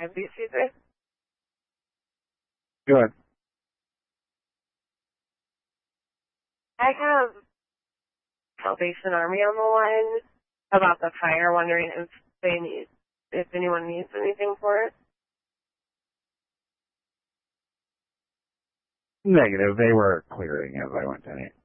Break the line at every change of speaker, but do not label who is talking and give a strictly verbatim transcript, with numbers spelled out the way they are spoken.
Excuse me?
Go ahead.
I have Salvation Army on the line about the fire, wondering if they need, if anyone needs anything for it.
Negative. They were clearing as I went in.